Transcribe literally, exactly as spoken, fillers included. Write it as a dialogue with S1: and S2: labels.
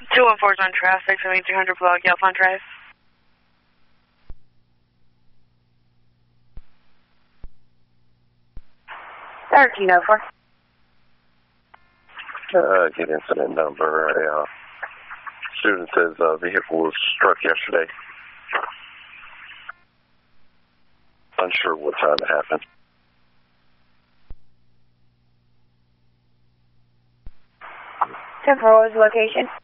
S1: two one four is on traffic, seventy-three hundred below Galfond Drive.
S2: thirteen oh four.
S3: Uh, get incident number. A uh, student says a uh, vehicle was struck yesterday. Unsure what time it happened.
S2: ten four, what was the location?